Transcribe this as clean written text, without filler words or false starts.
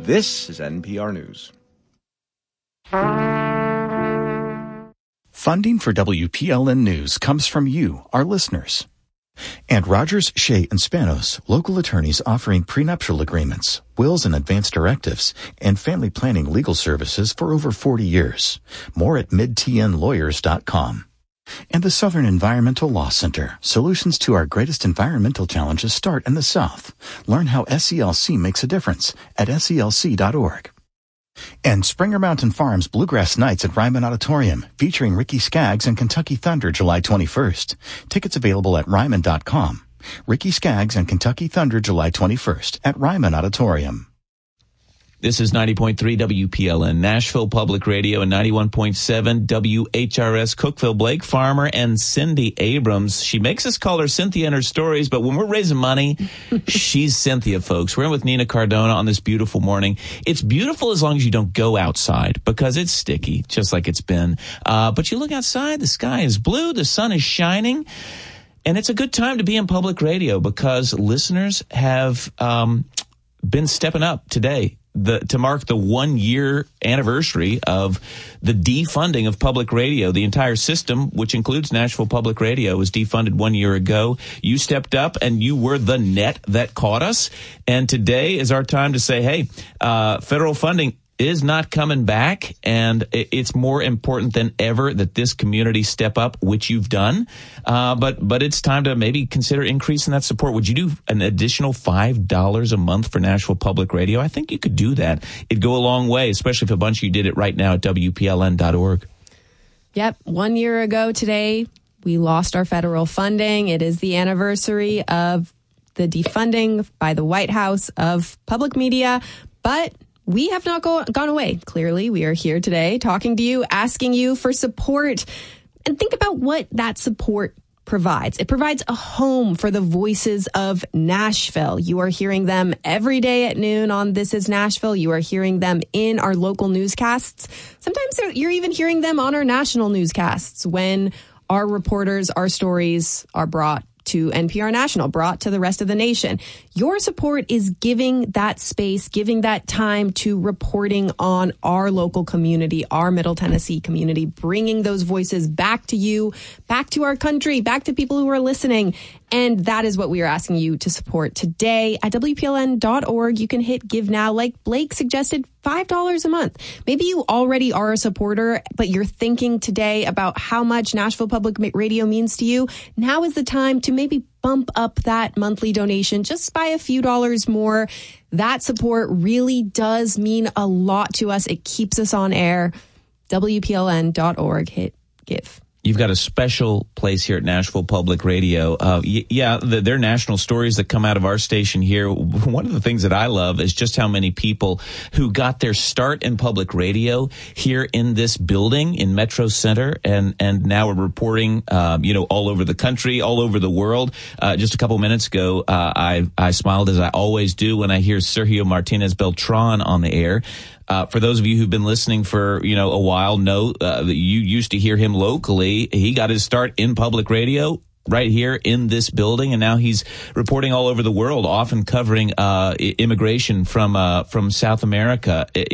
This is NPR News. Funding for WPLN News comes from you, our listeners. And Rogers, Shea & Spanos, local attorneys offering prenuptial agreements, wills and advance directives, and family planning legal services for over 40 years. More at midtnlawyers.com. And the Southern Environmental Law Center. Solutions to our greatest environmental challenges start in the South. Learn how SELC makes a difference at SELC.org. And Springer Mountain Farms Bluegrass Nights at Ryman Auditorium, featuring Ricky Skaggs and Kentucky Thunder July 21st. Tickets available at Ryman.com. Ricky Skaggs and Kentucky Thunder July 21st at Ryman Auditorium. This is 90.3 WPLN, Nashville Public Radio, and 91.7 WHRS Cookeville. Blake Farmer and Cindy Abrams. She makes us call her Cynthia in her stories, but when we're raising money, she's Cynthia, folks. We're in with Nina Cardona on this beautiful morning. It's beautiful as long as you don't go outside, because it's sticky, just like it's been. But you look outside, the sky is blue, the sun is shining, and it's a good time to be in public radio because listeners have been stepping up today. To mark the 1-year anniversary of the defunding of public radio. The entire system, which includes Nashville Public Radio, was defunded 1 year ago. You stepped up and you were the net that caught us. And today is our time to say, hey, federal funding is not coming back, and it's more important than ever that this community step up, which you've done. But it's time to maybe consider increasing that support. Would you do an additional $5 a month for Nashville Public Radio? I think you could do that. It'd go a long way, especially if a bunch of you did it right now at WPLN.org. Yep. 1 year ago today, we lost our federal funding. It is the anniversary of the defunding by the White House of public media, but we have not gone away. Clearly, we are here today talking to you, asking you for support. And think about what that support provides. It provides a home for the voices of Nashville. You are hearing them every day at noon on This is Nashville. You are hearing them in our local newscasts. Sometimes you're even hearing them on our national newscasts when our reporters, our stories are brought to NPR National, brought to the rest of the nation. Your support is giving that space, giving that time to reporting on our local community, our Middle Tennessee community, bringing those voices back to you, back to our country, back to people who are listening. And that is what we are asking you to support today at WPLN.org. You can hit Give Now, like Blake suggested, $5 a month. Maybe you already are a supporter, but you're thinking today about how much Nashville Public Radio means to you. Now is the time to maybe bump up that monthly donation just by a few dollars more. That support really does mean a lot to us. It keeps us on air. WPLN.org, hit Give. You've got a special place here at Nashville Public Radio. There are national stories that come out of our station here. One of the things that I love is just how many people who got their start in public radio here in this building in Metro Center and now are reporting, all over the country, all over the world. Just a couple minutes ago, I smiled as I always do when I hear Sergio Martinez Beltran on the air. For those of you who've been listening for, a while, know that you used to hear him locally. He got his start in public radio right here in this building, and now he's reporting all over the world, often covering immigration from South America.